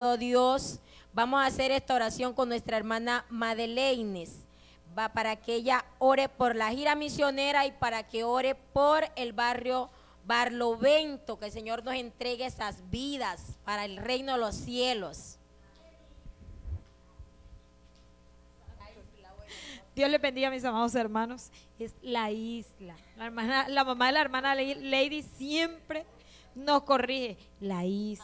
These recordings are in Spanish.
amado Dios, vamos a hacer esta oración con nuestra hermana Madeleines. Va para que ella ore por la gira misionera y para que ore por el barrio Barlovento, que el Señor nos entregue esas vidas para el reino de los cielos. Dios les bendiga, mis amados hermanos. Es la isla. La mamá de la hermana Lady siempre nos corrige. La isla.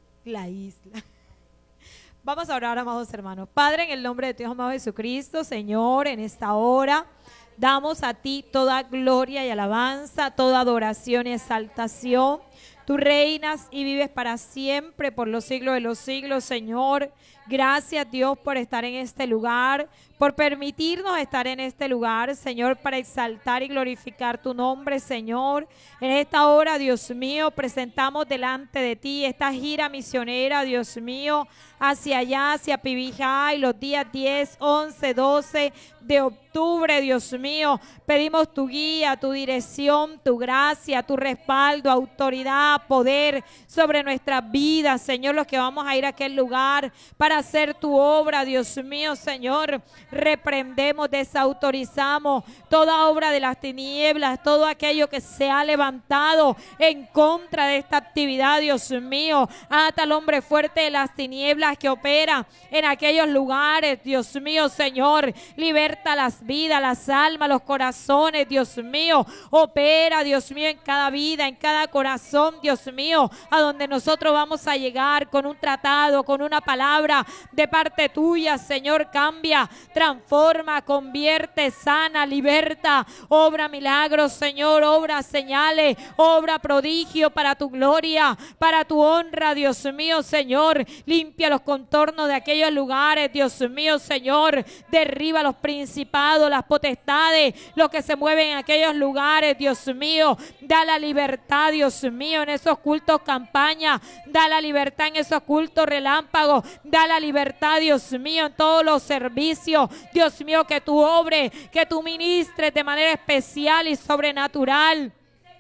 Vamos a orar, amados hermanos. Padre, en el nombre de Dios amado Jesucristo, Señor, en esta hora damos a ti toda gloria y alabanza, toda adoración y exaltación. Tú reinas y vives para siempre, por los siglos de los siglos, Señor. Gracias, Dios, por estar en este lugar, por permitirnos estar en este lugar, Señor, para exaltar y glorificar tu nombre, Señor. En esta hora, Dios mío, presentamos delante de ti esta gira misionera, Dios mío, hacia allá, hacia Pibijay, los días 10, 11, 12 de octubre, Dios mío. Pedimos tu guía, tu dirección, tu gracia, tu respaldo, autoridad, poder sobre nuestras vidas, Señor, los que vamos a ir a aquel lugar para hacer tu obra, Dios mío, Señor. Reprendemos, desautorizamos toda obra de las tinieblas, todo aquello que se ha levantado en contra de esta actividad, Dios mío. Ata al hombre fuerte de las tinieblas que opera en aquellos lugares, Dios mío, Señor. Liberta las vidas, las almas, los corazones, Dios mío. Opera, Dios mío, en cada vida, en cada corazón, Dios mío, a donde nosotros vamos a llegar con un tratado, con una palabra de parte tuya, Señor. Cambia, transforma, convierte, sana, liberta, obra milagros, Señor, obra señales, obra prodigio para tu gloria, para tu honra, Dios mío, Señor. Limpia los contornos de aquellos lugares, Dios mío, Señor. Derriba los principados, las potestades, los que se mueven en aquellos lugares, Dios mío. Da la libertad, Dios mío, en esos cultos campaña. Da la libertad en esos cultos relámpagos. Da la libertad, Dios mío, en todos los servicios. Dios mío, que tú obres, que tú ministres de manera especial y sobrenatural.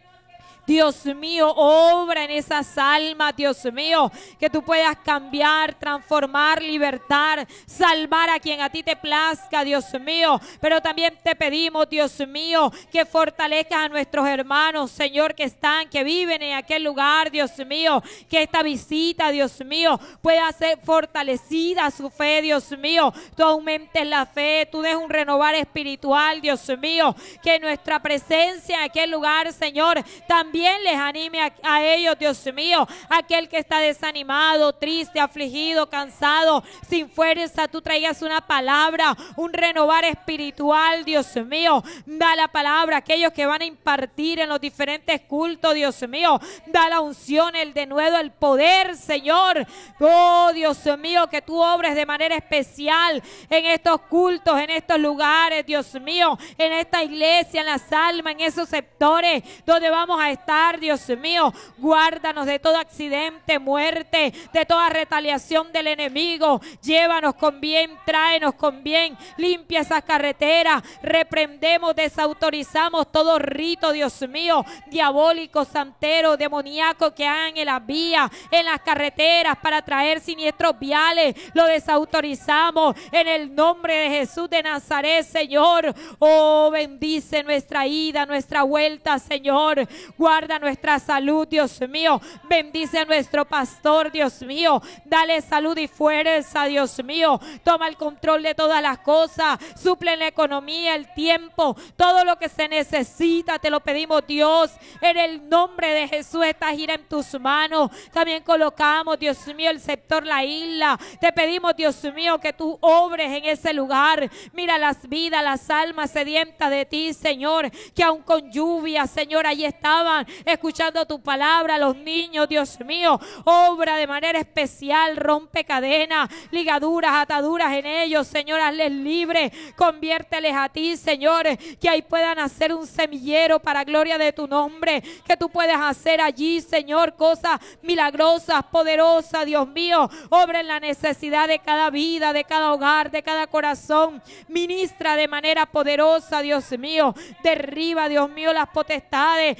Dios mío, obra en esas almas, Dios mío, que tú puedas cambiar, transformar, libertar, salvar a quien a ti te plazca, Dios mío. Pero también te pedimos, Dios mío, que fortalezcas a nuestros hermanos, Señor, que viven en aquel lugar, Dios mío. Que esta visita, Dios mío, pueda ser fortalecida su fe, Dios mío. Tú aumentes la fe, tú des un renovar espiritual, Dios mío. Que nuestra presencia en aquel lugar, Señor, también les anime a ellos, Dios mío. Aquel que está desanimado, triste, afligido, cansado, sin fuerza, tú traigas una palabra, un renovar espiritual, Dios mío. Da la palabra a aquellos que van a impartir en los diferentes cultos, Dios mío. Da la unción, el denuedo, el poder, Señor. Oh, Dios mío, que tú obres de manera especial en estos cultos, en estos lugares, Dios mío, en esta iglesia, en las almas, en esos sectores donde vamos a estar, Dios mío. Guárdanos de todo accidente, muerte, de toda retaliación del enemigo. Llévanos con bien, tráenos con bien, limpia esas carreteras. Reprendemos, desautorizamos todo rito, Dios mío, diabólico, santero, demoníaco que hagan en las vías, en las carreteras para traer siniestros viales. Lo desautorizamos en el nombre de Jesús de Nazaret, Señor. Oh, bendice nuestra ida, nuestra vuelta, Señor. Guarda nuestra salud, Dios mío. Bendice a nuestro pastor, Dios mío. Dale salud y fuerza, Dios mío. Toma el control de todas las cosas. Suple la economía, el tiempo, todo lo que se necesita. Te lo pedimos, Dios, en el nombre de Jesús. Esta gira en tus manos. También colocamos, Dios mío, el sector La Isla. Te pedimos, Dios mío, que tú obres en ese lugar. Mira las vidas, las almas sedientas de ti, Señor, que aun con lluvia, Señor, allí estaban escuchando tu palabra. Los niños, Dios mío, obra de manera especial, rompe cadenas, ligaduras, ataduras en ellos, Señor. Hazles libres, conviérteles a ti, Señor, que ahí puedan hacer un semillero para gloria de tu nombre, que tú puedas hacer allí, Señor, cosas milagrosas, poderosas, Dios mío. Obra en la necesidad de cada vida, de cada hogar, de cada corazón. Ministra de manera poderosa, Dios mío. Derriba, Dios mío, las potestades, los principados,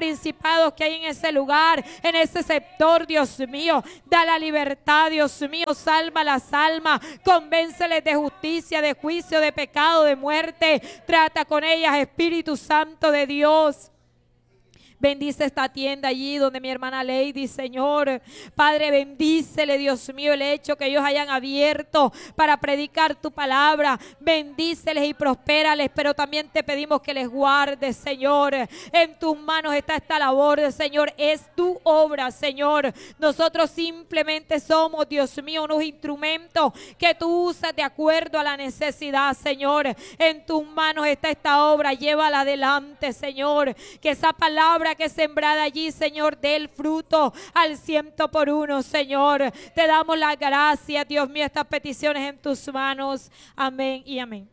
principados que hay en ese lugar, en ese sector, Dios mío. Da la libertad, Dios mío. Salva las almas, convénceles de justicia, de juicio, de pecado, de muerte. Trata con ellas, Espíritu Santo de Dios. Bendice esta tienda allí donde mi hermana Lady, Señor. Padre, bendícele, Dios mío, el hecho que ellos hayan abierto para predicar tu palabra. Bendíceles y prospérales, pero también te pedimos que les guardes, Señor. En tus manos está esta labor, Señor. Es tu obra, Señor. Nosotros simplemente somos, Dios mío, unos instrumentos que tú usas de acuerdo a la necesidad, Señor. En tus manos está esta obra. Llévala adelante, Señor. Que esa palabra que es sembrada allí, Señor, dé el fruto al 100%, Señor. Te damos las gracias, Dios mío, estas peticiones en tus manos. Amén y amén.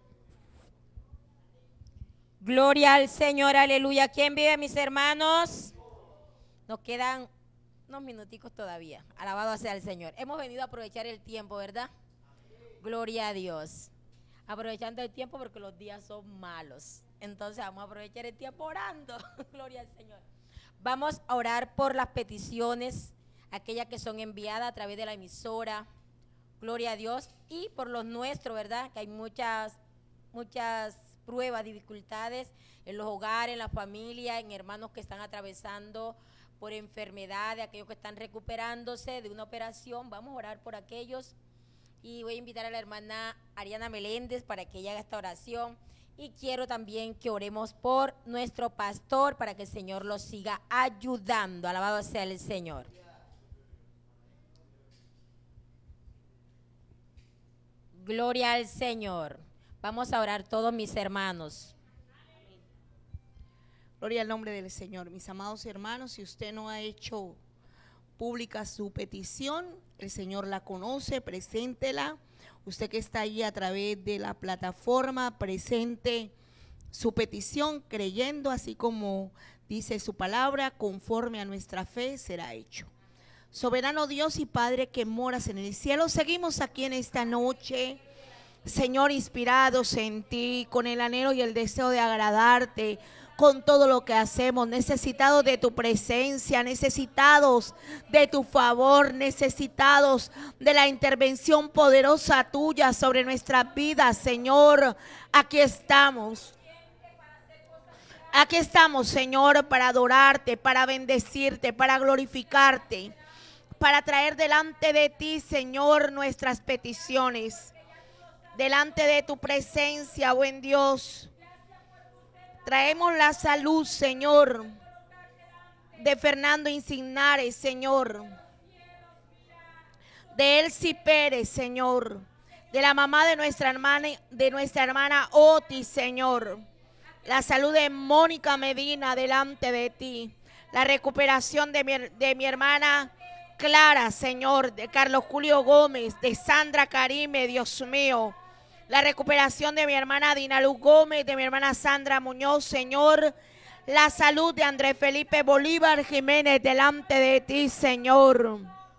Gloria al Señor, aleluya. ¿Quién vive, mis hermanos? Nos quedan unos minuticos todavía. Alabado sea el Señor. Hemos venido a aprovechar el tiempo, ¿verdad? Gloria a Dios. Aprovechando el tiempo porque los días son malos. Entonces vamos a aprovechar el tiempo orando. Gloria al Señor. Vamos a orar por las peticiones, aquellas que son enviadas a través de la emisora. Gloria a Dios. Y por los nuestros, ¿verdad? Que hay muchas pruebas, dificultades en los hogares, en la familia, en hermanos que están atravesando por enfermedades, aquellos que están recuperándose de una operación. Vamos a orar por aquellos. Y voy a invitar a la hermana Ariana Meléndez para que ella haga esta oración. Y quiero también que oremos por nuestro pastor para que el Señor lo siga ayudando. Alabado sea el Señor. Gloria al Señor. Vamos a orar todos, mis hermanos. Gloria al nombre del Señor. Mis amados hermanos, si usted no ha hecho pública su petición, el Señor la conoce, preséntela. Usted que está ahí a través de la plataforma, presente su petición creyendo, así como dice su palabra, conforme a nuestra fe será hecho. Soberano Dios y Padre que moras en el cielo, seguimos aquí en esta noche, Señor, inspirados en ti, con el anhelo y el deseo de agradarte, con todo lo que hacemos, necesitados de tu presencia, necesitados de tu favor, necesitados de la intervención poderosa tuya sobre nuestras vidas, Señor. Aquí estamos, Señor, para adorarte, para bendecirte, para glorificarte, para traer delante de ti, Señor, nuestras peticiones, delante de tu presencia, buen Dios. Traemos la salud, Señor, de Fernando Insignares, Señor, de Elsie Pérez, Señor, de la mamá de nuestra hermana Otis, Señor, la salud de Mónica Medina delante de ti, la recuperación de mi hermana Clara, Señor, de Carlos Julio Gómez, de Sandra Karime, Dios mío. La recuperación de mi hermana Dinaluz Gómez, de mi hermana Sandra Muñoz, Señor. La salud de Andrés Felipe Bolívar Jiménez delante de ti, Señor.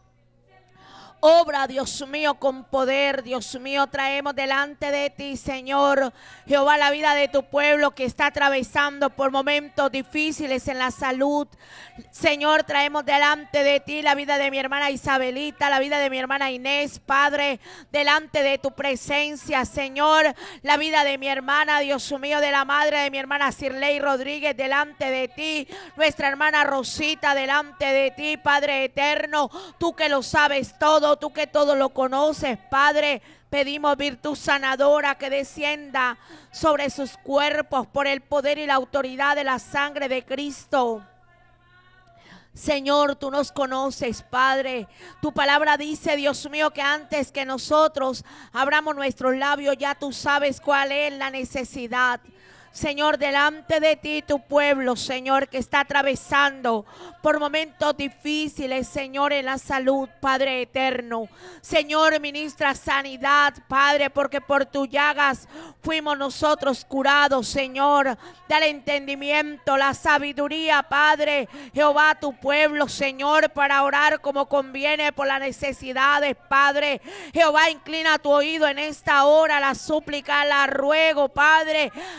Obra, Dios mío, con poder, Dios mío, traemos delante de ti, Señor, Jehová, la vida de tu pueblo que está atravesando por momentos difíciles en la salud. Señor, traemos delante de ti la vida de mi hermana Isabelita, la vida de mi hermana Inés, Padre, delante de tu presencia, Señor, la vida de mi hermana, Dios mío, de la madre de mi hermana Cirley Rodríguez, delante de ti, nuestra hermana Rosita, delante de ti, Padre eterno, tú que lo sabes todo, tú que todo lo conoces, Padre, pedimos virtud sanadora que descienda sobre sus cuerpos por el poder y la autoridad de la sangre de Cristo. Señor, tú nos conoces, Padre. Tu palabra dice, Dios mío, que antes que nosotros abramos nuestros labios, ya tú sabes cuál es la necesidad. Señor, delante de ti tu pueblo, Señor, que está atravesando por momentos difíciles, Señor, en la salud, Padre eterno. Señor, ministra sanidad, Padre, porque por tus llagas fuimos nosotros curados, Señor. Dale entendimiento, la sabiduría, Padre, Jehová, a tu pueblo, Señor, para orar como conviene por las necesidades, Padre. Jehová, inclina tu oído en esta hora, la súplica, la ruego, Padre, a la necesidad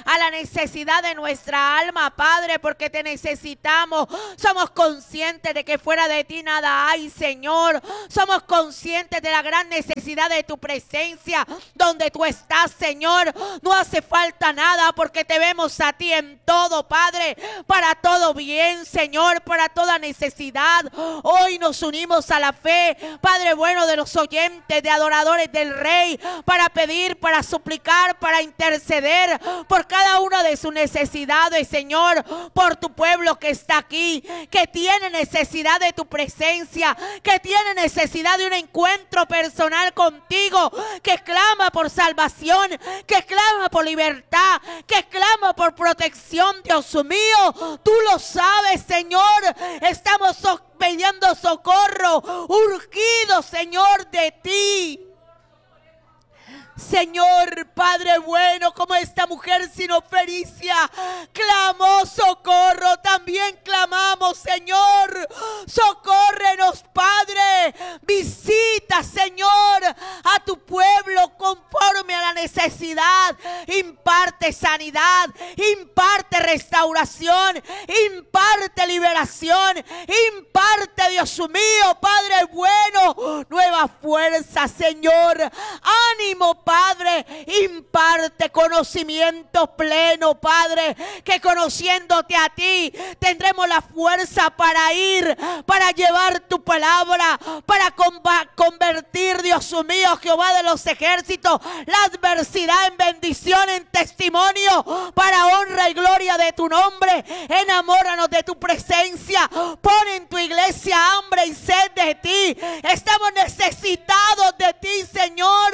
necesidad de nuestra alma, Padre, porque te necesitamos. Somos conscientes de que fuera de ti nada hay, Señor. Somos conscientes de la gran necesidad de tu presencia, donde tú estás, Señor. No hace falta nada porque te vemos a ti en todo, Padre, para todo bien, Señor, para toda necesidad. Hoy nos unimos a la fe, Padre bueno, de los oyentes, de adoradores del Rey, para pedir, para suplicar, para interceder por cada una de sus necesidades, Señor, por tu pueblo que está aquí, que tiene necesidad de tu presencia, que tiene necesidad de un encuentro personal contigo, que clama por salvación, que clama por libertad, que clama por protección. Dios mío, tú lo sabes, Señor. Estamos pidiendo socorro, urgidos, Señor, de ti. Señor, Padre bueno, como esta mujer sinofenicia clamó socorro, también clamamos, Señor, socórrenos, Padre. Visita, Señor, a tu pueblo conforme a la necesidad. Imparte sanidad, imparte restauración, imparte liberación, imparte, Dios mío, Padre bueno, nueva fuerza, Señor. Ánimo, Padre, imparte conocimiento pleno, Padre, que conociéndote a ti tendremos la fuerza para ir, para llevar tu palabra, para convertir, Dios mío, Jehová de los ejércitos, la adversidad en bendición, en testimonio, para honra y gloria de tu nombre. Enamóranos de tu presencia, pon en tu iglesia hambre y sed de ti. Estamos necesitados de ti, Señor.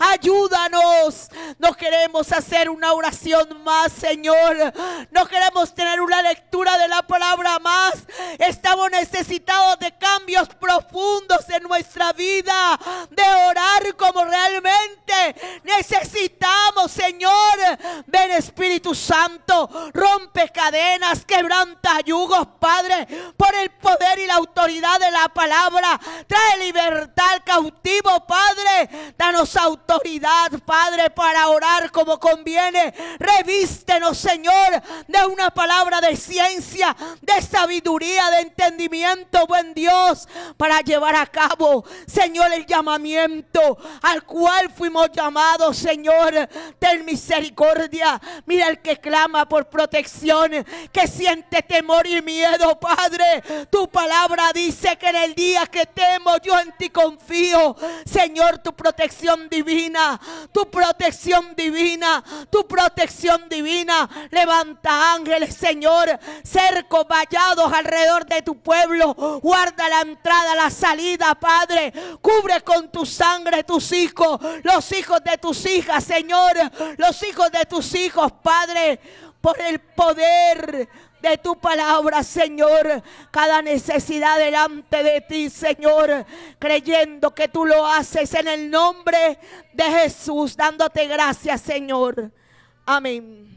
Ayúdanos. No queremos hacer una oración más, Señor. No queremos tener una lectura de la palabra más. Estamos necesitados de cambios profundos en nuestra vida, de orar como realmente necesitamos, Señor. Ven, Espíritu Santo, rompe cadenas, quebranta yugos, Padre, por el poder y la autoridad de la palabra. Trae libertad al cautivo, Padre. Danos autoridad, Padre, para orar como conviene. Revístenos, Señor, de una palabra de ciencia, de sabiduría, de entendimiento, buen Dios, para llevar a cabo, Señor, el llamamiento al cual fuimos llamados, Señor. Ten misericordia. Mira el que clama por protección, que siente temor y miedo, Padre. Tu palabra dice que en el día que temo, yo en ti confío. Señor, tu protección divina, tu protección divina, tu protección divina. Levanta ángeles, Señor, cercos vallados alrededor de tu pueblo. Guarda la entrada, la salida, Padre. Cubre con tu sangre tus hijos, los hijos de tus hijas, Señor, los hijos de tus hijos, Padre, por el poder de tu palabra, Señor. Cada necesidad delante de ti, Señor, creyendo que tú lo haces en el nombre de Jesús, dándote gracias, Señor. Amén.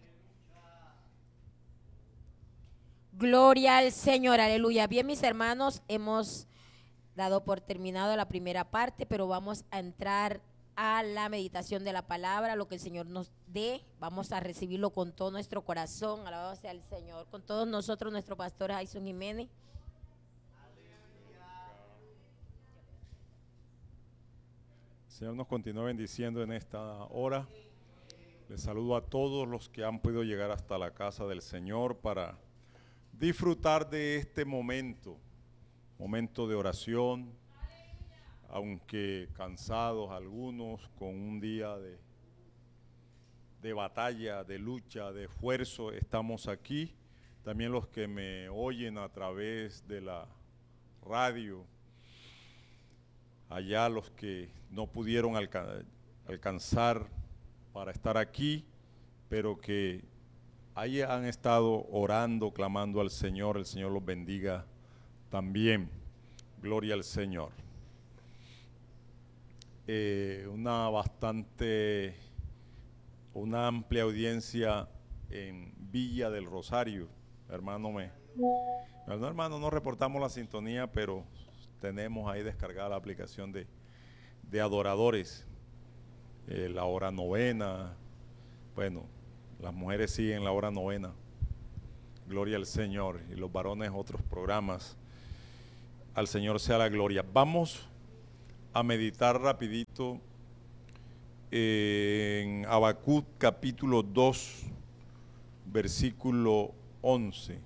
Gloria al Señor, aleluya. Bien, mis hermanos, hemos dado por terminado la primera parte, pero vamos a entrar a la meditación de la palabra, lo que el Señor nos dé. Vamos a recibirlo con todo nuestro corazón. Alabado sea el Señor. Con todos nosotros, nuestro pastor Jason Jiménez. El Señor nos continúa bendiciendo en esta hora. Les saludo a todos los que han podido llegar hasta la casa del Señor para disfrutar de este momento de oración, aunque cansados algunos, con un día de batalla, de lucha, de esfuerzo, estamos aquí. También los que me oyen a través de la radio, allá los que no pudieron alcanzar para estar aquí, pero que ahí han estado orando, clamando al Señor. El Señor los bendiga también. Gloria al Señor. Una amplia audiencia en Villa del Rosario. Hermano, no reportamos la sintonía, pero tenemos ahí descargada la aplicación de adoradores. La hora novena, bueno, Las mujeres siguen la hora novena. Gloria al Señor. Y los varones otros programas. Al Señor sea la gloria. Vamos a meditar rapidito en Habacuc capítulo 2, versículo 11.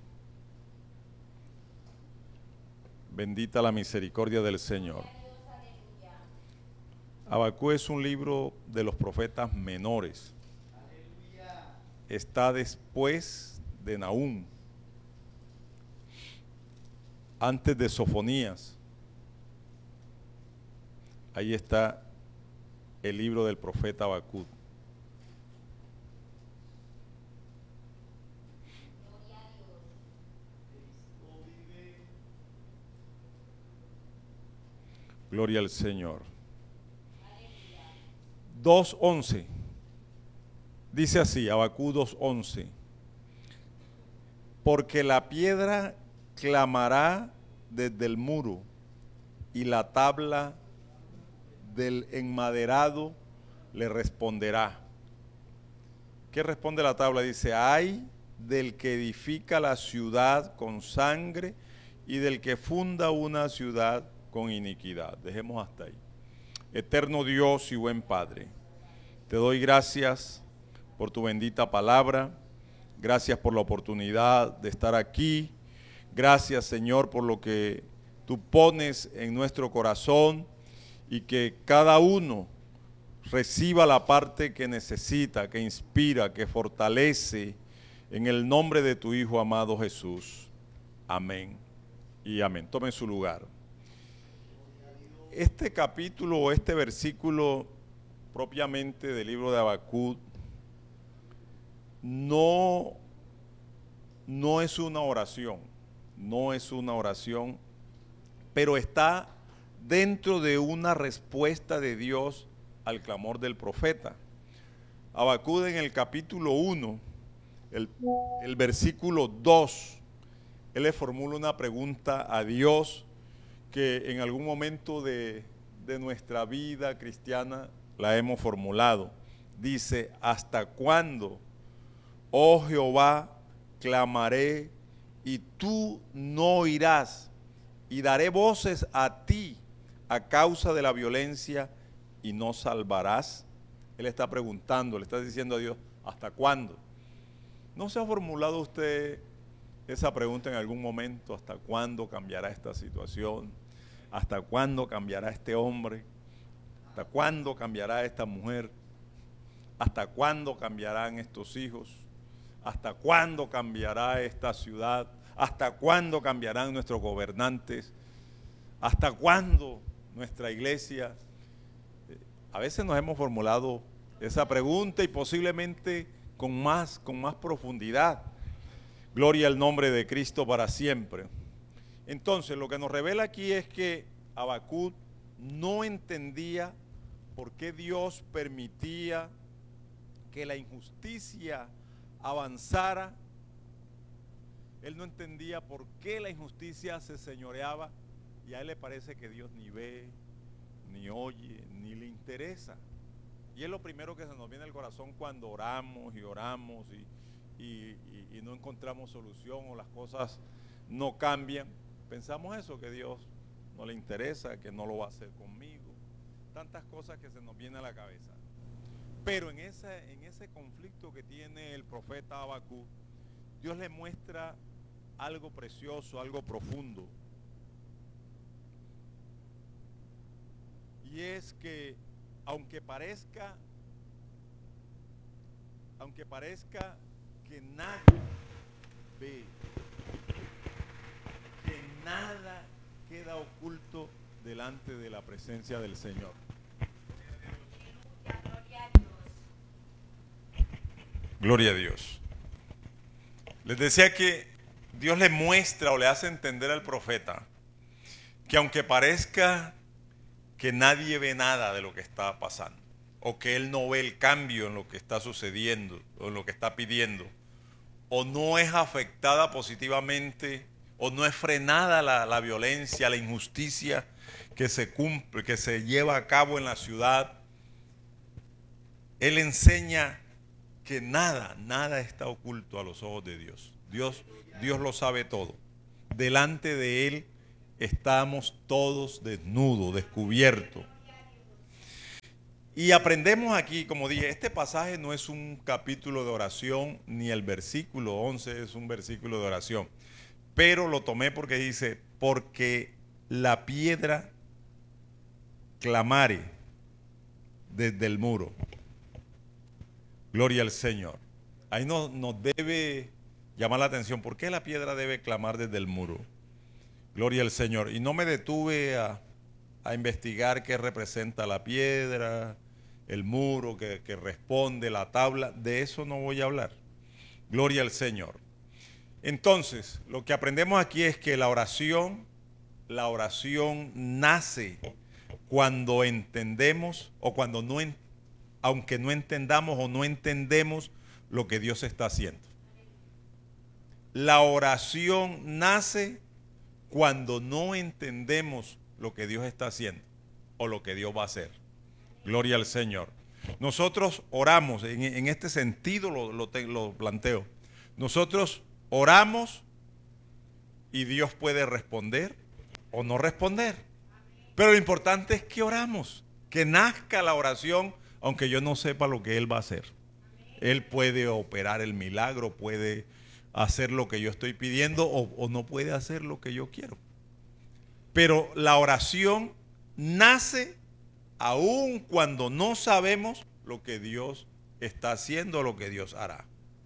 Bendita la misericordia del Señor. Habacuc es un libro de los profetas menores. Está después de Nahum, antes de Sofonías. Ahí está el libro del profeta Habacuc. Gloria al Señor. 2:11. Dice así, Habacuc 2:11. Porque la piedra clamará desde el muro y la tabla del enmaderado le responderá. ¿Qué responde la tabla? Dice, ay del que edifica la ciudad con sangre y del que funda una ciudad con iniquidad. Dejemos hasta ahí. Eterno Dios y buen Padre, te doy gracias por tu bendita palabra. Gracias por la oportunidad de estar aquí. Gracias, Señor, por lo que tú pones en nuestro corazón y que cada uno reciba la parte que necesita, que inspira, que fortalece, en el nombre de tu Hijo amado Jesús. Amén y amén. Tomen su lugar. Este capítulo o este versículo propiamente del libro de Habacuc no es una oración, pero está dentro de una respuesta de Dios al clamor del profeta. Habacuc en el capítulo 1, el versículo 2, él le formula una pregunta a Dios que en algún momento de nuestra vida cristiana la hemos formulado. Dice, ¿hasta cuándo, oh Jehová, clamaré y tú no oirás? Y daré voces a ti a causa de la violencia y no salvarás. Él está preguntando, le está diciendo a Dios, ¿hasta cuándo? ¿No se ha formulado usted esa pregunta en algún momento? ¿Hasta cuándo cambiará esta situación? ¿Hasta cuándo cambiará este hombre? ¿Hasta cuándo cambiará esta mujer? ¿Hasta cuándo cambiarán estos hijos? ¿Hasta cuándo cambiará esta ciudad? ¿Hasta cuándo cambiarán nuestros gobernantes? ¿Hasta cuándo nuestra iglesia? A veces nos hemos formulado esa pregunta y posiblemente con más profundidad. Gloria al nombre de Cristo para siempre. Entonces, lo que nos revela aquí es que Habacuc no entendía por qué Dios permitía que la injusticia avanzara. Él no entendía por qué la injusticia se señoreaba y a él le parece que Dios ni ve, ni oye, ni le interesa. Y es lo primero que se nos viene al corazón cuando oramos y no encontramos solución o las cosas no cambian. Pensamos eso, que Dios no le interesa, que no lo va a hacer conmigo. Tantas cosas que se nos vienen a la cabeza. Pero en ese conflicto que tiene el profeta Habacuc, Dios le muestra algo precioso, algo profundo. Y es que aunque parezca que nadie ve, que nada queda oculto delante de la presencia del Señor. Gloria a Dios. Les decía que Dios le muestra o le hace entender al profeta que aunque parezca que nadie ve nada de lo que está pasando, o que él no ve el cambio en lo que está sucediendo, o en lo que está pidiendo, o no es afectada positivamente, o no es frenada la violencia, la injusticia que se lleva a cabo en la ciudad, él enseña que nada está oculto a los ojos de Dios. Dios lo sabe todo. Delante de Él estamos todos desnudos, descubiertos. Y aprendemos aquí, como dije, este pasaje no es un capítulo de oración, ni el versículo 11 es un versículo de oración. Pero lo tomé porque dice, porque la piedra clamare desde el muro. Gloria al Señor. Ahí nos debe llamar la atención. ¿Por qué la piedra debe clamar desde el muro? Gloria al Señor. Y no me detuve a investigar qué representa la piedra, el muro que responde, la tabla. De eso no voy a hablar. Gloria al Señor. Entonces, lo que aprendemos aquí es que la oración nace cuando entendemos o cuando aunque no entendamos o no entendemos lo que Dios está haciendo. La oración nace cuando no entendemos lo que Dios está haciendo o lo que Dios va a hacer. Gloria al Señor. Nosotros oramos, en este sentido lo planteo. Nosotros oramos y Dios puede responder o no responder. Pero lo importante es que oramos, que nazca la oración, aunque yo no sepa lo que Él va a hacer. Él puede operar el milagro, puede hacer lo que yo estoy pidiendo o no puede hacer lo que yo quiero. Pero la oración nace aun cuando no sabemos lo que Dios está haciendo, lo que Dios hará.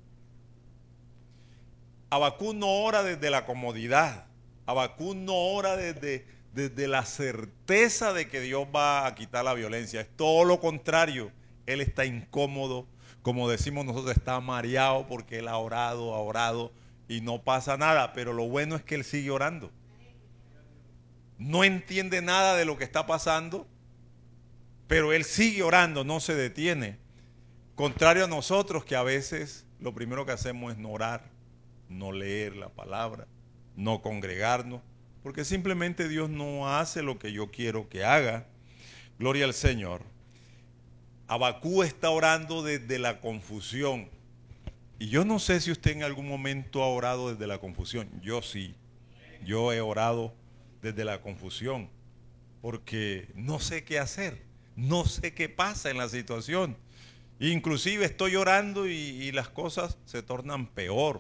Habacuc no ora desde la comodidad. Habacuc no ora desde la certeza de que Dios va a quitar la violencia. Es todo lo contrario. Él está incómodo, como decimos nosotros, está mareado porque él ha orado y no pasa nada. Pero lo bueno es que él sigue orando. No entiende nada de lo que está pasando, pero él sigue orando, no se detiene. Contrario a nosotros, que a veces lo primero que hacemos es no orar, no leer la palabra, no congregarnos, porque simplemente Dios no hace lo que yo quiero que haga. Gloria al Señor. Habacuc está orando desde la confusión. Y yo no sé si usted en algún momento ha orado desde la confusión. Yo sí. Yo he orado desde la confusión, porque no sé qué hacer, no sé qué pasa en la situación. Inclusive estoy orando y las cosas se tornan peor.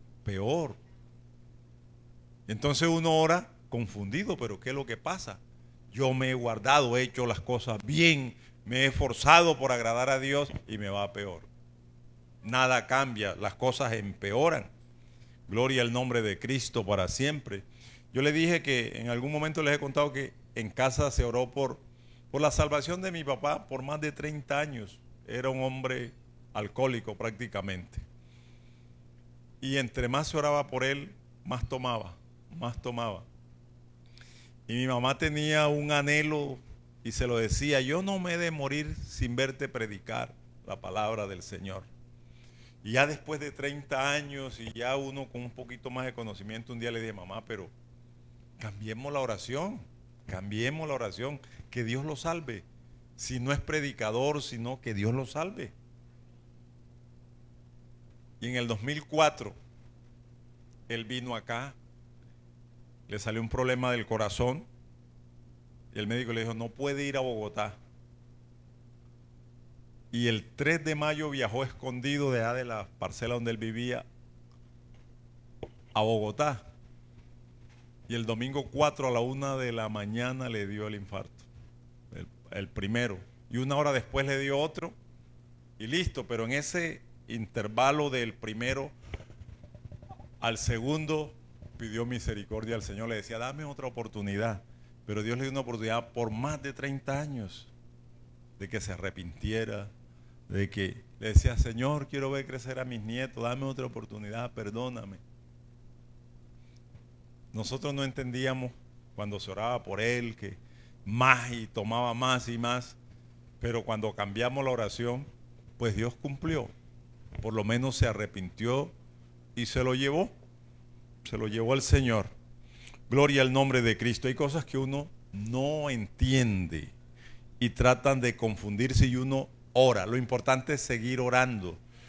Entonces uno ora confundido, pero ¿qué es lo que pasa? Yo me he guardado, he hecho las cosas bien, me he esforzado por agradar a Dios y me va peor. Nada cambia, las cosas empeoran. Gloria al nombre de Cristo para siempre. Yo le dije que en algún momento les he contado que en casa se oró por la salvación de mi papá por más de 30 años. Era un hombre alcohólico prácticamente. Y entre más se oraba por él, más tomaba. Y mi mamá tenía un anhelo y se lo decía: yo no me he de morir sin verte predicar la palabra del Señor. Y ya después de 30 años y ya uno con un poquito más de conocimiento, un día le dije: mamá, pero cambiemos la oración, que Dios lo salve. Si no es predicador, sino que Dios lo salve. Y en el 2004, él vino acá, le salió un problema del corazón y el médico le dijo: no puede ir a Bogotá. Y el 3 de mayo viajó escondido de allá de la parcela donde él vivía a Bogotá. Y el domingo 4 a la 1 de la mañana le dio el infarto, el primero. Y una hora después le dio otro y listo. Pero en ese intervalo del primero al segundo pidió misericordia al Señor. Le decía: dame otra oportunidad. Pero Dios le dio una oportunidad por más de 30 años de que se arrepintiera, de que le decía: Señor, quiero ver crecer a mis nietos, dame otra oportunidad, perdóname. Nosotros no entendíamos cuando se oraba por él que más y tomaba más y más, pero cuando cambiamos la oración, pues Dios cumplió. Por lo menos se arrepintió y se lo llevó al Señor. Gloria al nombre de Cristo. Hay cosas que uno no entiende y tratan de confundirse y uno ora. Lo importante es seguir orando.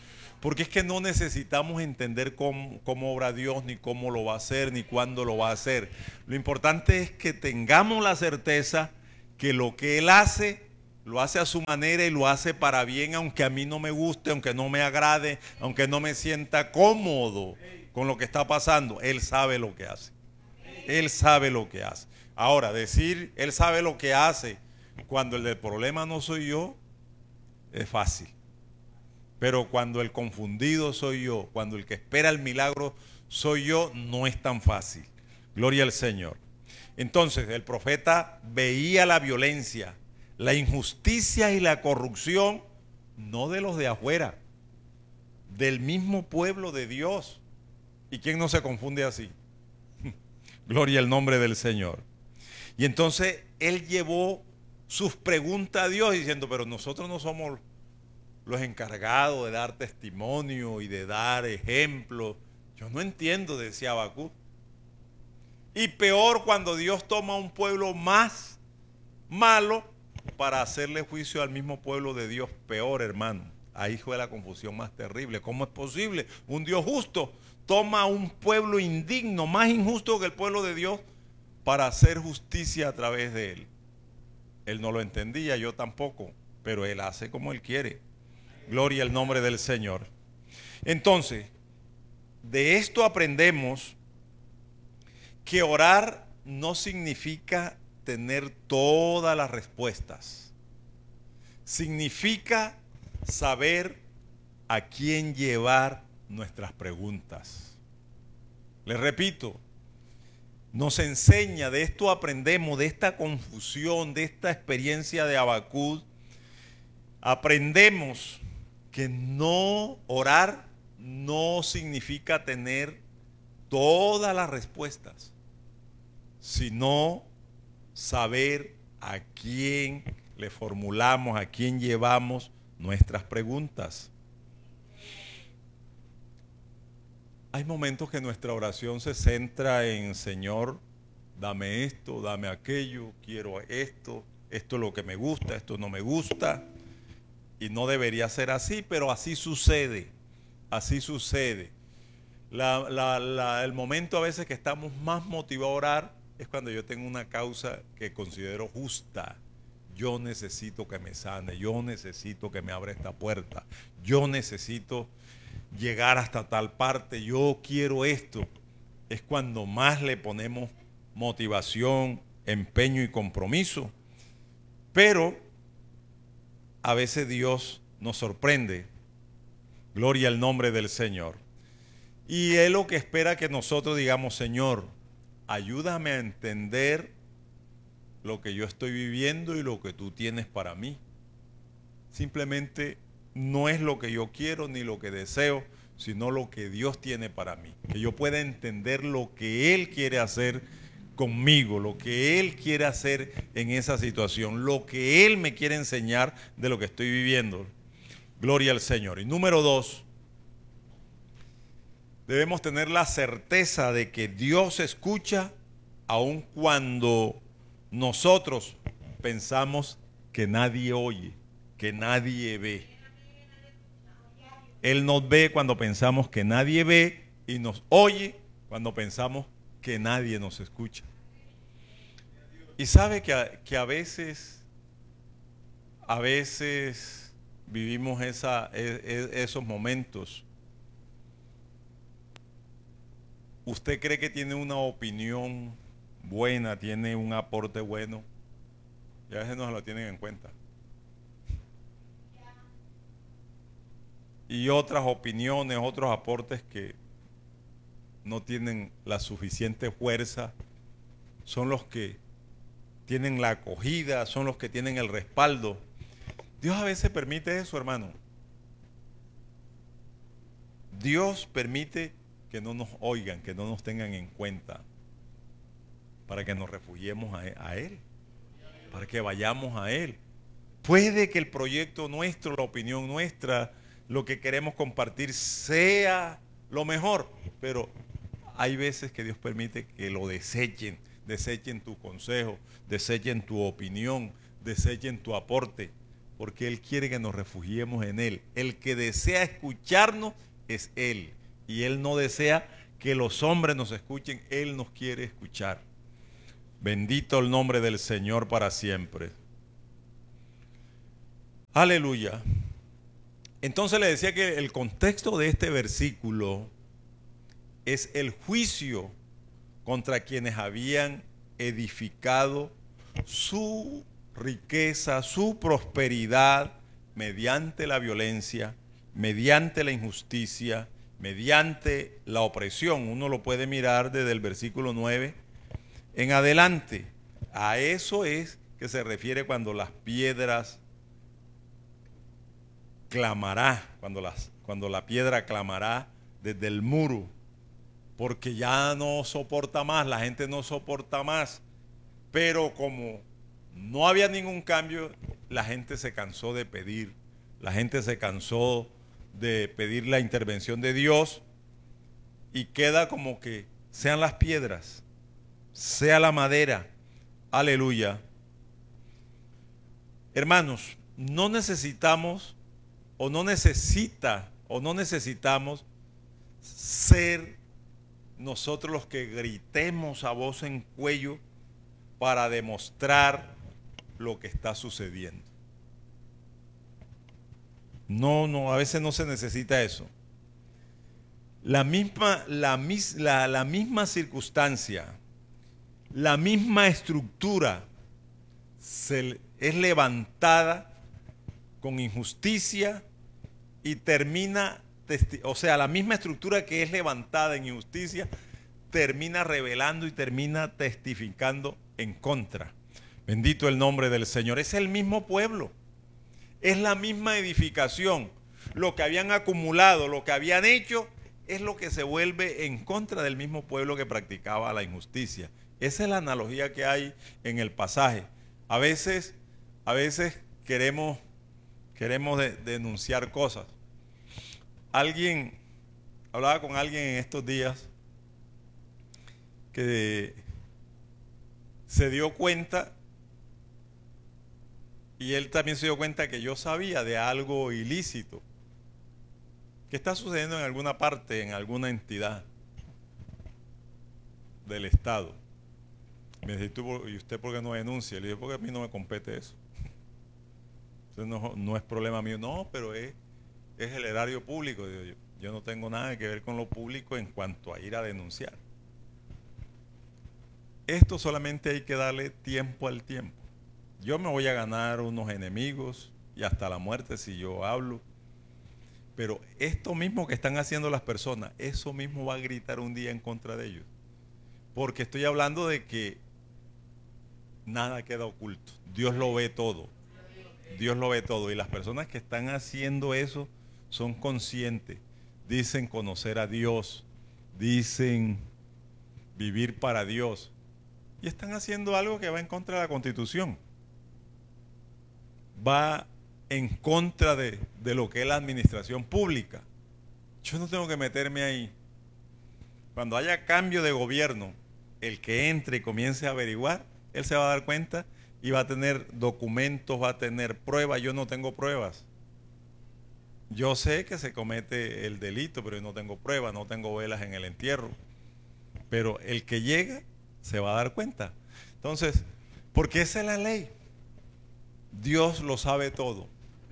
Porque es que no necesitamos entender cómo obra Dios, ni cómo lo va a hacer, ni cuándo lo va a hacer. Lo importante es que tengamos la certeza que lo que Él hace, lo hace a su manera y lo hace para bien, aunque a mí no me guste, aunque no me agrade, aunque no me sienta cómodo con lo que está pasando. Él sabe lo que hace. Él sabe lo que hace. Ahora, decir Él sabe lo que hace cuando el del problema no soy yo, es fácil. Pero cuando el confundido soy yo, cuando el que espera el milagro soy yo, no es tan fácil. Gloria al Señor. Entonces, el profeta veía la violencia, la injusticia y la corrupción, no de los de afuera, del mismo pueblo de Dios. ¿Y quién no se confunde así? Gloria al nombre del Señor. Y entonces él llevó sus preguntas a Dios diciendo, pero nosotros no somos los encargados de dar testimonio y de dar ejemplos. Yo no entiendo, decía Habacuc. Y peor cuando Dios toma a un pueblo más malo para hacerle juicio al mismo pueblo de Dios. Peor, hermano. Ahí fue la confusión más terrible. ¿Cómo es posible? Un Dios justo toma a un pueblo indigno, más injusto que el pueblo de Dios, para hacer justicia a través de él. Él no lo entendía, yo tampoco, pero él hace como él quiere. Gloria al nombre del Señor. Entonces, de esto aprendemos que orar no significa tener todas las respuestas. Significa saber a quién llevar nuestras preguntas. Les repito, nos enseña, de esto aprendemos, de esta confusión, de esta experiencia de Habacuc, aprendemos que no orar no significa tener todas las respuestas, sino saber a quién le formulamos, a quién llevamos nuestras preguntas. Hay momentos que nuestra oración se centra en, Señor, dame esto, dame aquello, quiero esto, esto es lo que me gusta, esto no me gusta. Y no debería ser así, pero así sucede, así sucede. El momento a veces que estamos más motivados a orar es cuando yo tengo una causa que considero justa. Yo necesito que me sane, yo necesito que me abra esta puerta, yo necesito llegar hasta tal parte, yo quiero esto. Es cuando más le ponemos motivación, empeño y compromiso. Pero a veces Dios nos sorprende. Gloria al nombre del Señor. Y Él lo que espera que nosotros digamos, Señor, ayúdame a entender lo que yo estoy viviendo y lo que tú tienes para mí. Simplemente no es lo que yo quiero ni lo que deseo, sino lo que Dios tiene para mí. Que yo pueda entender lo que Él quiere hacer conmigo, lo que Él quiere hacer en esa situación, lo que Él me quiere enseñar de lo que estoy viviendo. Gloria al Señor. Y número 2, debemos tener la certeza de que Dios escucha aun cuando nosotros pensamos que nadie oye, que nadie ve. Él nos ve cuando pensamos que nadie ve y nos oye cuando pensamos que nadie nos escucha. Y sabe que a veces vivimos esos momentos. Usted cree que tiene una opinión buena, tiene un aporte bueno, y a veces no se lo tienen en cuenta. Y otras opiniones, otros aportes que no tienen la suficiente fuerza, son los que tienen la acogida, son los que tienen el respaldo. Dios a veces permite eso, hermano. Dios permite que no nos oigan, que no nos tengan en cuenta, para que nos refugiemos a Él, para que vayamos a Él. Puede que el proyecto nuestro, la opinión nuestra, lo que queremos compartir sea lo mejor, pero hay veces que Dios permite que lo desechen tu consejo, desechen tu opinión, desechen tu aporte, porque Él quiere que nos refugiemos en Él. El que desea escucharnos es Él, y Él no desea que los hombres nos escuchen, Él nos quiere escuchar. Bendito el nombre del Señor para siempre. Aleluya. Entonces le decía que el contexto de este versículo es el juicio contra quienes habían edificado su riqueza, su prosperidad mediante la violencia, mediante la injusticia, mediante la opresión. Uno lo puede mirar desde el versículo 9 en adelante. A eso es que se refiere cuando las piedras clamará, cuando la piedra clamará desde el muro, porque ya no soporta más, la gente no soporta más. Pero como no había ningún cambio, la gente se cansó de pedir, la gente se cansó de pedir la intervención de Dios, y queda como que sean las piedras, sea la madera. Aleluya. Hermanos, no necesitamos o no necesitamos ser nosotros los que gritemos a voz en cuello para demostrar lo que está sucediendo. No, a veces no se necesita eso. La misma circunstancia, la misma estructura es levantada con injusticia y termina, la misma estructura que es levantada en injusticia termina revelando y termina testificando en contra. Bendito el nombre del Señor. Es el mismo pueblo, es la misma edificación. Lo que habían acumulado, lo que habían hecho, es lo que se vuelve en contra del mismo pueblo que practicaba la injusticia. Esa es la analogía que hay en el pasaje. A veces queremos denunciar cosas. Hablaba con alguien en estos días que se dio cuenta, y él también se dio cuenta que yo sabía de algo ilícito que está sucediendo en alguna parte, en alguna entidad del Estado. Me dice, ¿y usted por qué no denuncia? Le dije, porque a mí no me compete eso. Entonces no es problema mío. No, pero es el erario público. Digo, yo no tengo nada que ver con lo público en cuanto a ir a denunciar. Esto solamente hay que darle tiempo al tiempo. Yo me voy a ganar unos enemigos y hasta la muerte si yo hablo. Pero esto mismo que están haciendo las personas, eso mismo va a gritar un día en contra de ellos. Porque estoy hablando de que nada queda oculto. Dios lo ve todo. Dios lo ve todo. Y las personas que están haciendo eso son conscientes. Dicen conocer a Dios. Dicen vivir para Dios. Y están haciendo algo que va en contra de la Constitución. Va en contra de lo que es la administración pública. Yo no tengo que meterme ahí. Cuando haya cambio de gobierno, el que entre y comience a averiguar, él se va a dar cuenta y va a tener documentos, va a tener pruebas. Yo no tengo pruebas. Yo sé que se comete el delito, pero yo no tengo pruebas, no tengo velas en el entierro. Pero el que llega se va a dar cuenta. Entonces, porque esa es la ley. Dios lo sabe todo.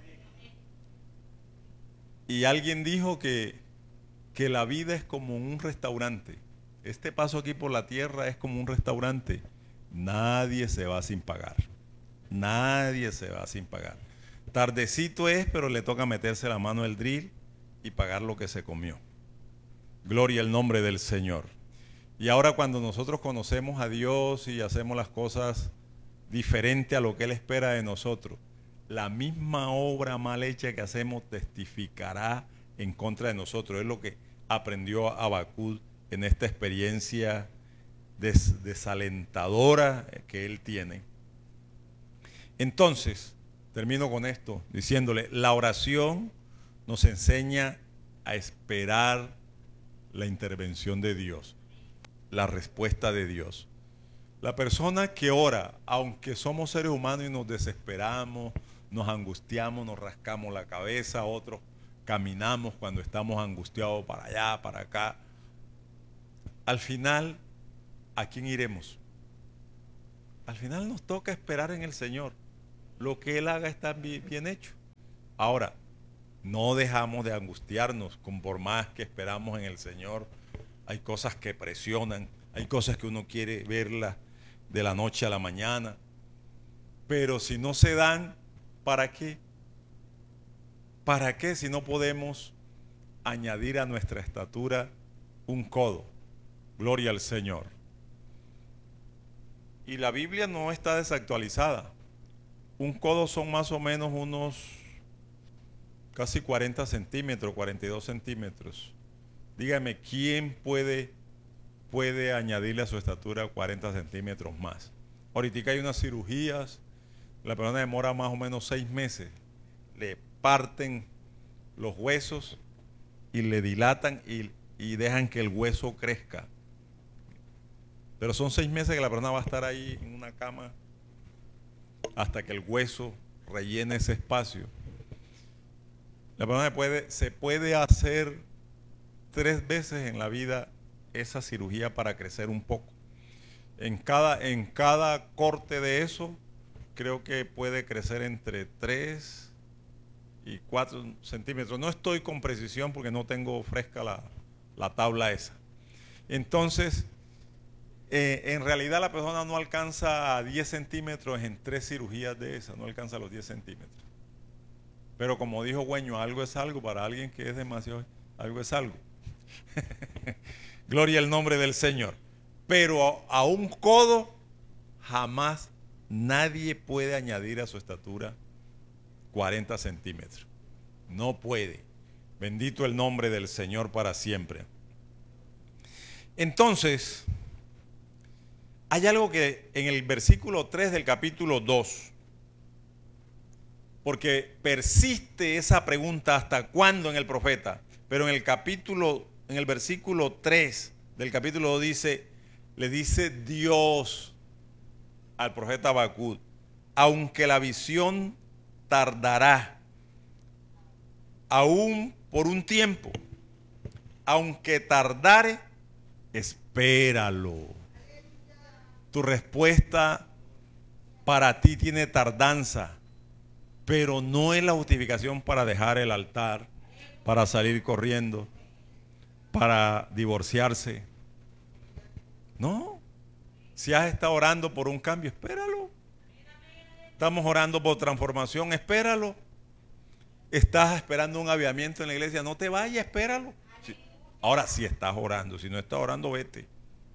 Y alguien dijo que la vida es como un restaurante. Este paso aquí por la tierra es como un restaurante. Nadie se va sin pagar. Nadie se va sin pagar. Tardecito es, pero le toca meterse la mano al drill y pagar lo que se comió. Gloria al nombre del Señor. Y ahora cuando nosotros conocemos a Dios y hacemos las cosas diferente a lo que Él espera de nosotros, la misma obra mal hecha que hacemos testificará en contra de nosotros. Es lo que aprendió Habacuc en esta experiencia desalentadora que él tiene. Entonces, termino con esto diciéndole, la oración nos enseña a esperar la intervención de Dios, la respuesta de Dios. La persona que ora, aunque somos seres humanos y nos desesperamos, nos angustiamos, nos rascamos la cabeza, otros caminamos cuando estamos angustiados para allá, para acá. Al final, ¿a quién iremos? Al final nos toca esperar en el Señor. Lo que Él haga está bien hecho. Ahora, no dejamos de angustiarnos por más que esperamos en el Señor. Hay cosas que presionan, hay cosas que uno quiere verlas de la noche a la mañana. Pero si no se dan, ¿para qué? ¿Para qué si no podemos añadir a nuestra estatura un codo? Gloria al Señor. Y la Biblia no está desactualizada. Un codo son más o menos unos casi 40 centímetros, 42 centímetros. Dígame, ¿quién puede añadirle a su estatura 40 centímetros más? Ahorita hay unas cirugías, la persona demora más o menos 6 meses. Le parten los huesos y le dilatan y dejan que el hueso crezca. Pero son 6 meses que la persona va a estar ahí en una cama hasta que el hueso rellene ese espacio. La persona se puede hacer 3 veces en la vida esa cirugía para crecer un poco. En cada corte de eso, creo que puede crecer entre 3 y 4 centímetros. No estoy con precisión porque no tengo fresca la tabla esa. Entonces, en realidad la persona no alcanza a 10 centímetros en 3 cirugías de esas, no alcanza los 10 centímetros. Pero como dijo Güeño, algo es algo para alguien que es demasiado, algo es algo. Gloria al nombre del Señor. Pero a un codo jamás nadie puede añadir a su estatura 40 centímetros. No puede. Bendito el nombre del Señor para siempre. Entonces, hay algo que en el versículo 3 del capítulo 2, porque persiste esa pregunta hasta cuándo en el profeta, pero en el versículo 3 del capítulo 2 le dice Dios al profeta Habacuc, aunque la visión tardará, aún por un tiempo, aunque tardare, espéralo. Tu respuesta para ti tiene tardanza, pero no es la justificación para dejar el altar, para salir corriendo, para divorciarse. No. Si has estado orando por un cambio, espéralo. Estamos orando por transformación, espéralo. Estás esperando un avivamiento en la iglesia, no te vayas, espéralo. Ahora sí estás orando, si no estás orando, vete.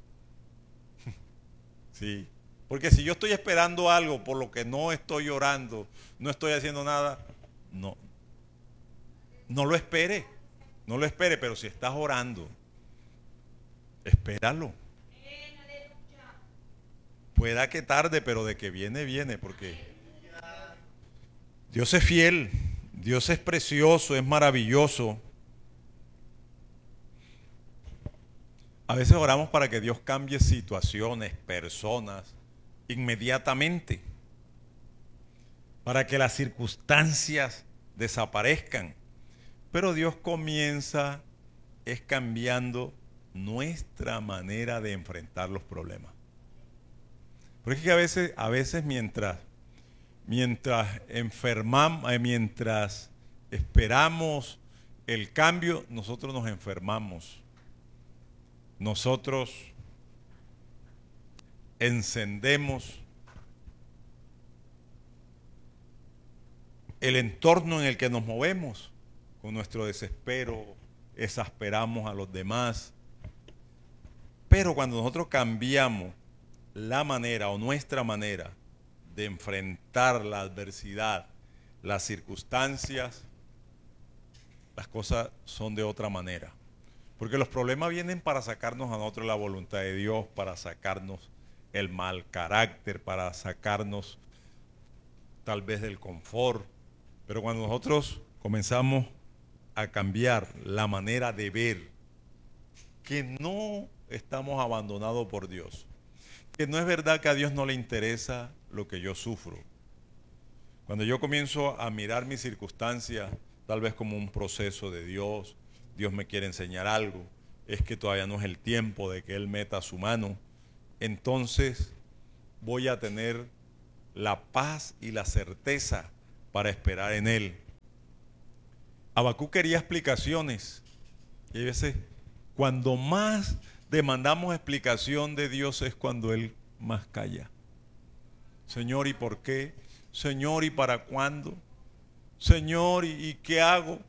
Sí, porque si yo estoy esperando algo por lo que no estoy orando, no estoy haciendo nada, no lo espere, pero si estás orando, espéralo. Pueda que tarde, pero de que viene, viene, porque Dios es fiel, Dios es precioso, es maravilloso. A veces oramos para que Dios cambie situaciones, personas, inmediatamente, para que las circunstancias desaparezcan. Pero Dios comienza cambiando nuestra manera de enfrentar los problemas. Porque es que a veces mientras esperamos el cambio, nosotros nos enfermamos. Nosotros encendemos el entorno en el que nos movemos con nuestro desespero, exasperamos a los demás. Pero cuando nosotros cambiamos la manera o nuestra manera de enfrentar la adversidad, las circunstancias, las cosas son de otra manera. Porque los problemas vienen para sacarnos a nosotros la voluntad de Dios, para sacarnos el mal carácter, para sacarnos tal vez del confort. Pero cuando nosotros comenzamos a cambiar la manera de ver que no estamos abandonados por Dios, que no es verdad que a Dios no le interesa lo que yo sufro. Cuando yo comienzo a mirar mis circunstancias, tal vez como un proceso de Dios, Dios me quiere enseñar algo, es que todavía no es el tiempo de que Él meta su mano, entonces voy a tener la paz y la certeza para esperar en Él. Habacuc quería explicaciones, y a veces cuando más demandamos explicación de Dios es cuando Él más calla. Señor, ¿y por qué? Señor, ¿y para cuándo? Señor, ¿y qué hago?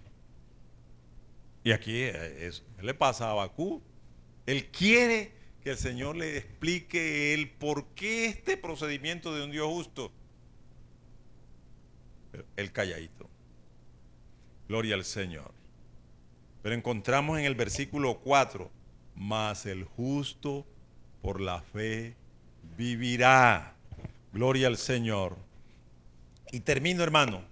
Y aquí le pasa a Habacuc. Él quiere que el Señor le explique el por qué este procedimiento de un Dios justo. Pero él calladito. Gloria al Señor. Pero encontramos en el versículo 4, mas el justo por la fe vivirá. Gloria al Señor. Y termino, hermano,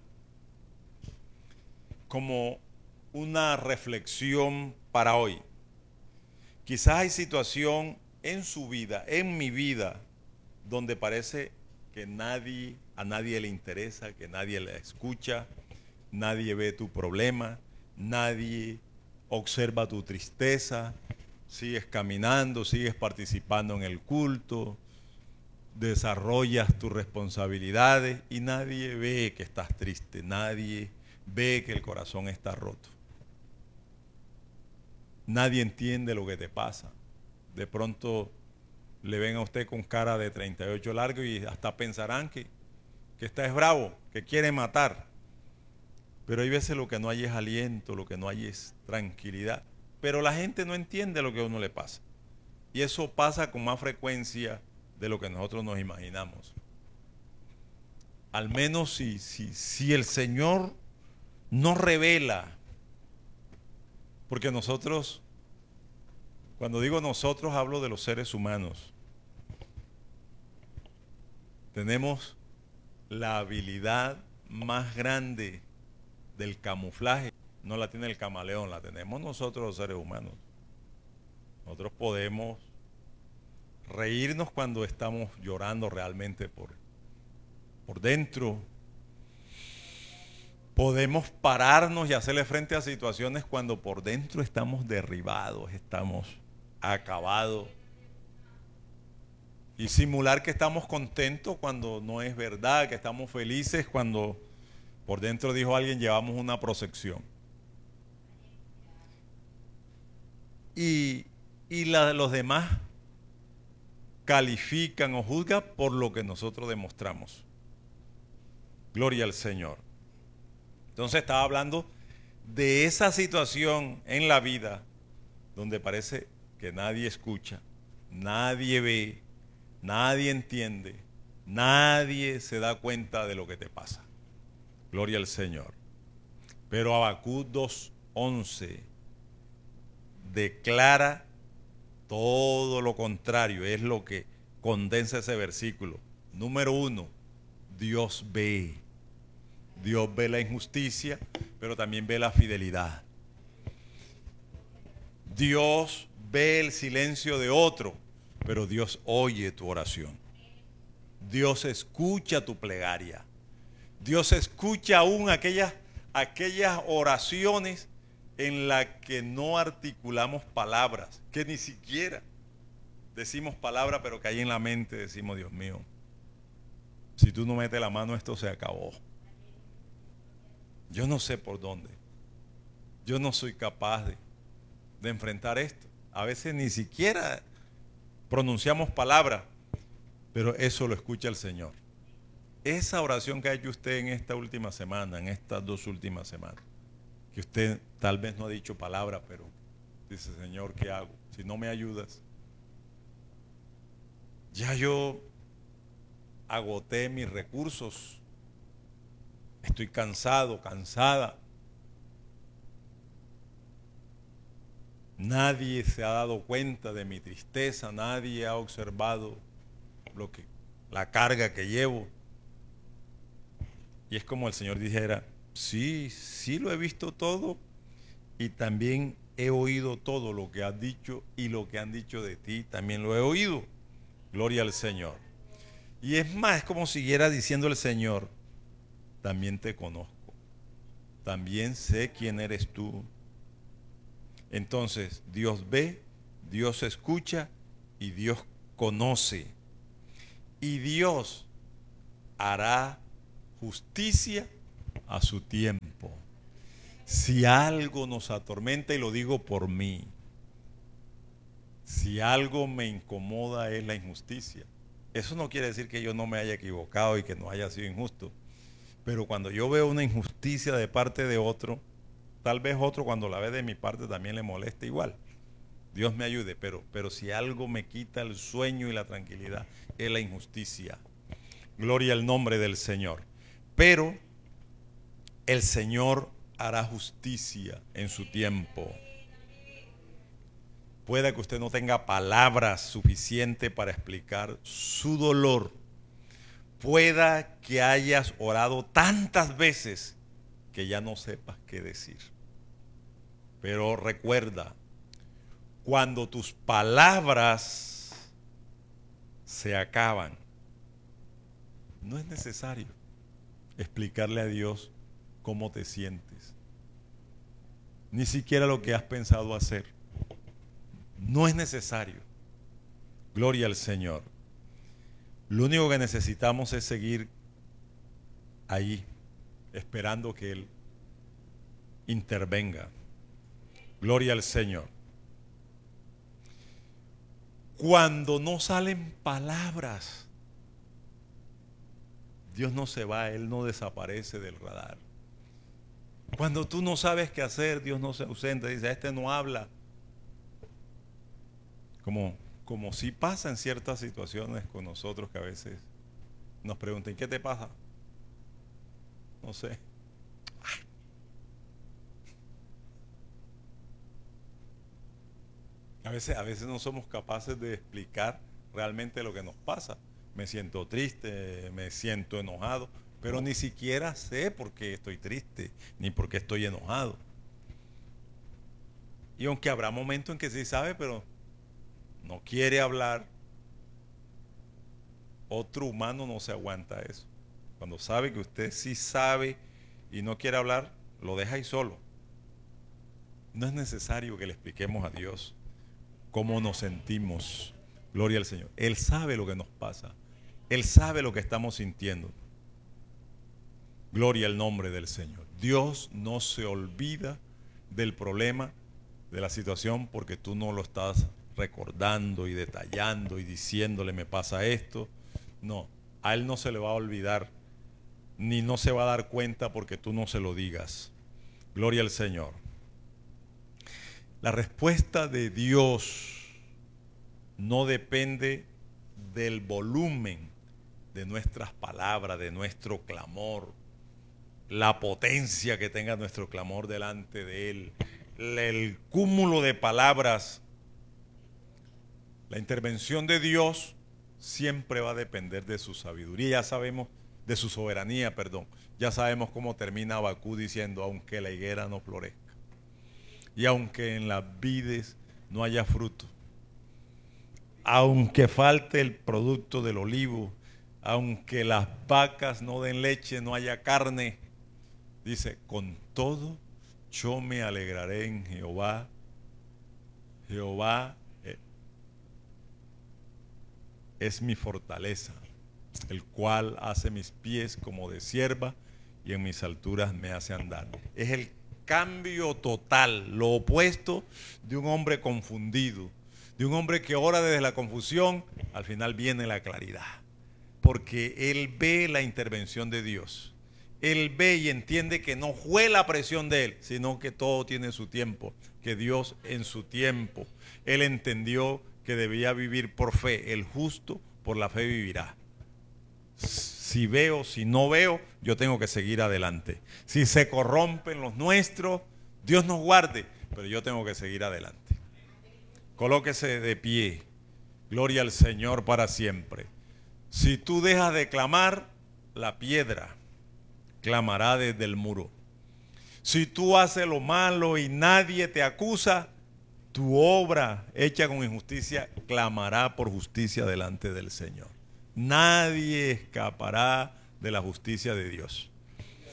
como una reflexión para hoy. Quizás hay situación en su vida, en mi vida, donde parece que a nadie le interesa, que nadie le escucha, nadie ve tu problema, nadie observa tu tristeza, sigues caminando, sigues participando en el culto, desarrollas tus responsabilidades y nadie ve que estás triste, nadie ve que el corazón está roto. Nadie entiende lo que te pasa. De pronto le ven a usted con cara de 38 largo y hasta pensarán que está es bravo, que quiere matar. Pero hay veces lo que no hay es aliento, lo que no hay es tranquilidad. Pero la gente no entiende lo que a uno le pasa. Y eso pasa con más frecuencia de lo que nosotros nos imaginamos. Al menos si el Señor nos revela. Porque nosotros, cuando digo nosotros, hablo de los seres humanos. Tenemos la habilidad más grande del camuflaje. No la tiene el camaleón, la tenemos nosotros los seres humanos. Nosotros podemos reírnos cuando estamos llorando realmente por dentro. Podemos pararnos y hacerle frente a situaciones cuando por dentro estamos derribados, estamos acabados. Y simular que estamos contentos cuando no es verdad, que estamos felices cuando por dentro, dijo alguien, llevamos una procesión. Y los demás califican o juzgan por lo que nosotros demostramos. Gloria al Señor. Entonces estaba hablando de esa situación en la vida donde parece que nadie escucha, nadie ve, nadie entiende, nadie se da cuenta de lo que te pasa. Gloria al Señor. Pero Habacuc 2:11 declara todo lo contrario, es lo que condensa ese versículo. Número 1, Dios ve. Dios ve la injusticia, pero también ve la fidelidad. Dios ve el silencio de otro, pero Dios oye tu oración. Dios escucha tu plegaria. Dios escucha aún aquellas oraciones en las que no articulamos palabras, que ni siquiera decimos palabras, pero que ahí en la mente decimos, Dios mío, si tú no metes la mano, esto se acabó. Yo no sé por dónde. Yo no soy capaz de enfrentar esto. A veces ni siquiera pronunciamos palabras, pero eso lo escucha el Señor. Esa oración que ha hecho usted en esta última semana, en estas 2 últimas semanas, que usted tal vez no ha dicho palabra, pero dice, Señor, ¿qué hago? Si no me ayudas, ya yo agoté mis recursos. Estoy cansado, cansada. Nadie se ha dado cuenta de mi tristeza, nadie ha observado la carga que llevo. Y es como el Señor dijera, sí lo he visto todo y también he oído todo lo que has dicho y lo que han dicho de ti, también lo he oído. Gloria al Señor. Y es más, es como siguiera diciendo el Señor, también te conozco. También sé quién eres tú. Entonces, Dios ve, Dios escucha y Dios conoce. Y Dios hará justicia a su tiempo. Si algo nos atormenta, y lo digo por mí, si algo me incomoda es la injusticia. Eso no quiere decir que yo no me haya equivocado y que no haya sido injusto. Pero cuando yo veo una injusticia de parte de otro, tal vez otro cuando la ve de mi parte también le moleste igual. Dios me ayude, pero si algo me quita el sueño y la tranquilidad, es la injusticia. Gloria al nombre del Señor. Pero el Señor hará justicia en su tiempo. Pueda que usted no tenga palabras suficientes para explicar su dolor. Pueda que hayas orado tantas veces que ya no sepas qué decir. Pero recuerda, cuando tus palabras se acaban, no es necesario explicarle a Dios cómo te sientes, ni siquiera lo que has pensado hacer. No es necesario. Gloria al Señor. Lo único que necesitamos es seguir ahí, esperando que Él intervenga. Gloria al Señor. Cuando no salen palabras, Dios no se va, Él no desaparece del radar. Cuando tú no sabes qué hacer, Dios no se ausenta, dice, este no habla. Como si pasa en ciertas situaciones con nosotros, que a veces nos preguntan, ¿qué te pasa? No sé. A veces no somos capaces de explicar realmente lo que nos pasa. Me siento triste, me siento enojado, pero ni siquiera sé por qué estoy triste, ni por qué estoy enojado. Y aunque habrá momentos en que sí sabe, pero no quiere hablar, otro humano no se aguanta eso. Cuando sabe que usted sí sabe y no quiere hablar, lo deja ahí solo. No es necesario que le expliquemos a Dios cómo nos sentimos. Gloria al Señor. Él sabe lo que nos pasa. Él sabe lo que estamos sintiendo. Gloria al nombre del Señor. Dios no se olvida del problema, de la situación, porque tú no lo estás recordando y detallando y diciéndole me pasa esto. No, a Él no se le va a olvidar, ni no se va a dar cuenta porque tú no se lo digas. Gloria al Señor. La respuesta de Dios no depende del volumen de nuestras palabras, de nuestro clamor, la potencia que tenga nuestro clamor delante de Él, el cúmulo de palabras. La intervención de Dios siempre va a depender de su sabiduría. Ya sabemos, de su soberanía, perdón. Ya sabemos cómo termina Habacuc diciendo, aunque la higuera no florezca y aunque en las vides no haya fruto, aunque falte el producto del olivo, aunque las vacas no den leche, no haya carne, dice, con todo yo me alegraré en Jehová. Jehová es mi fortaleza, el cual hace mis pies como de sierva y en mis alturas me hace andar. Es el cambio total, lo opuesto de un hombre confundido, de un hombre que ora desde la confusión. Al final viene la claridad, porque él ve la intervención de Dios. Él ve y entiende que no fue la presión de él, sino que todo tiene su tiempo, que Dios en su tiempo. Él entendió que debía vivir por fe. El justo por la fe vivirá. Si veo, si no veo, yo tengo que seguir adelante. Si se corrompen los nuestros, Dios nos guarde, pero yo tengo que seguir adelante. Colóquese de pie. Gloria al Señor para siempre. Si tú dejas de clamar, la piedra clamará desde el muro. Si tú haces lo malo y nadie te acusa, tu obra hecha con injusticia clamará por justicia delante del Señor. Nadie escapará de la justicia de Dios.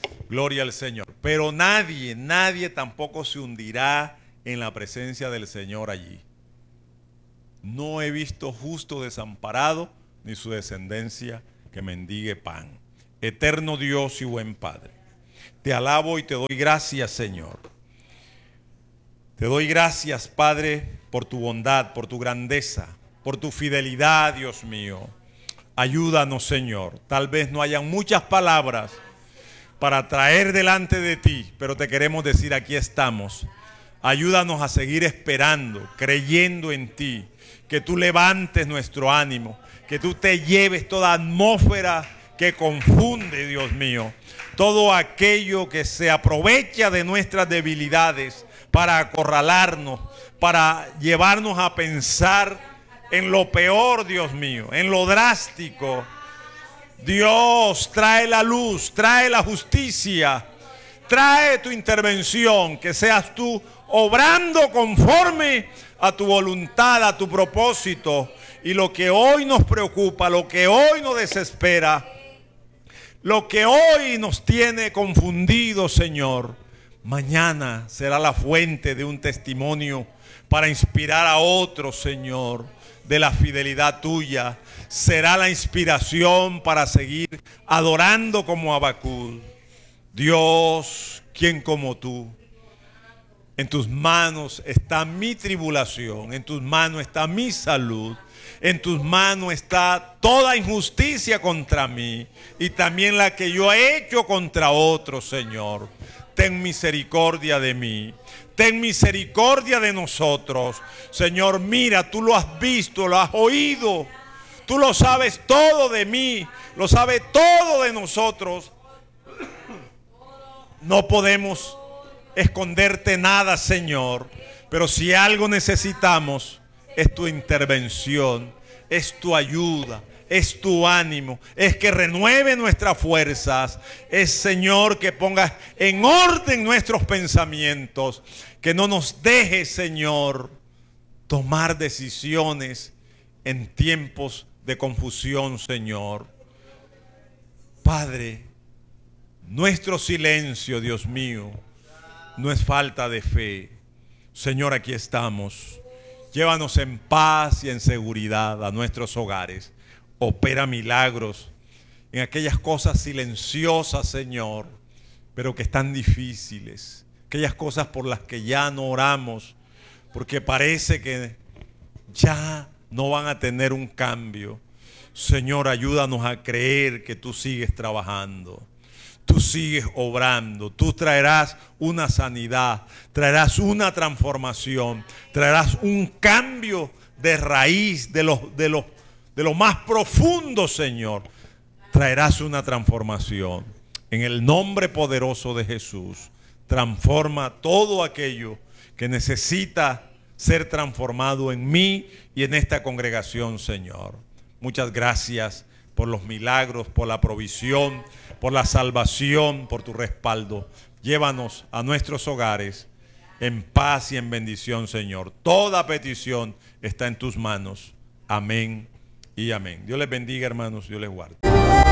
Gloria al Señor. Pero nadie tampoco se hundirá en la presencia del Señor allí. No he visto justo desamparado, ni su descendencia que mendigue pan. Eterno Dios y buen Padre, te alabo y te doy gracias, Señor. Te doy gracias, Padre, por tu bondad, por tu grandeza, por tu fidelidad, Dios mío. Ayúdanos, Señor. Tal vez no hayan muchas palabras para traer delante de ti, pero te queremos decir, aquí estamos. Ayúdanos a seguir esperando, creyendo en ti, que tú levantes nuestro ánimo, que tú te lleves toda atmósfera que confunde, Dios mío, todo aquello que se aprovecha de nuestras debilidades para acorralarnos, para llevarnos a pensar en lo peor, Dios mío, en lo drástico. Dios, trae la luz, trae la justicia, trae tu intervención, que seas tú obrando conforme a tu voluntad, a tu propósito. Y lo que hoy nos preocupa, lo que hoy nos desespera, lo que hoy nos tiene confundidos, Señor, mañana será la fuente de un testimonio para inspirar a otros, Señor, de la fidelidad tuya. Será la inspiración para seguir adorando como Habacuc. Dios, ¿quién como tú? En tus manos está mi tribulación, en tus manos está mi salud, en tus manos está toda injusticia contra mí y también la que yo he hecho contra otros, Señor. Ten misericordia de mí, ten misericordia de nosotros. Señor, mira, tú lo has visto, lo has oído, tú lo sabes todo de mí, lo sabes todo de nosotros. No podemos esconderte nada, Señor, pero si algo necesitamos es tu intervención, es tu ayuda, es tu ánimo, es que renueve nuestras fuerzas, es, Señor, que pongas en orden nuestros pensamientos, que no nos dejes, Señor, tomar decisiones en tiempos de confusión, Señor. Padre, nuestro silencio, Dios mío, no es falta de fe. Señor, aquí estamos. Llévanos en paz y en seguridad a nuestros hogares. Opera milagros en aquellas cosas silenciosas, Señor, pero que están difíciles. Aquellas cosas por las que ya no oramos, porque parece que ya no van a tener un cambio. Señor, ayúdanos a creer que tú sigues trabajando. Tú sigues obrando, tú traerás una sanidad, traerás una transformación, traerás un cambio de raíz, de lo más profundo, Señor. Traerás una transformación. En el nombre poderoso de Jesús, transforma todo aquello que necesita ser transformado en mí y en esta congregación, Señor. Muchas gracias por los milagros, por la provisión, por la salvación, por tu respaldo. Llévanos a nuestros hogares en paz y en bendición, Señor. Toda petición está en tus manos. Amén y amén. Dios les bendiga, hermanos. Dios les guarde.